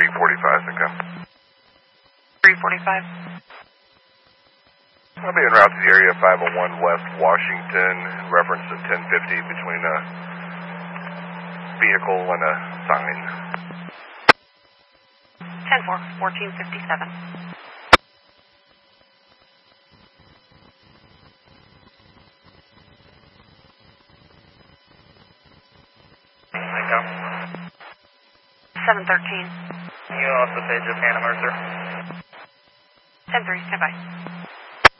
345, Cinco. 345. I'll be en route to the area 501 West Washington, reference to 1050 between a vehicle and a sign. 10-4, 1457. Echo. 713. You also page of Hannah Mercer. 10-3, stand by.